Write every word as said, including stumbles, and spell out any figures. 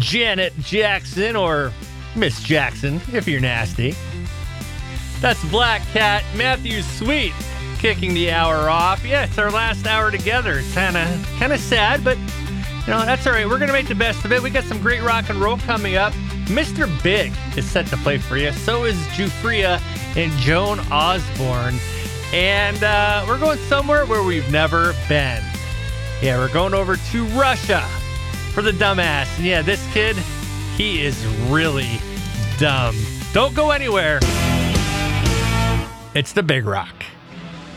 Janet Jackson, or Miss Jackson, if you're nasty. That's Black Cat, Matthew Sweet, kicking the hour off. Yeah, it's our last hour together. It's kind of kind of sad, but you know, that's all right. We're going to make the best of it. We got some great rock and roll coming up. Mister Big is set to play for you. So is Jufria and Joan Osborne. And uh, we're going somewhere where we've never been. Yeah, we're going over to Russia for the dumbass. And yeah, this kid, he is really dumb. Don't go anywhere. It's the Big Rock.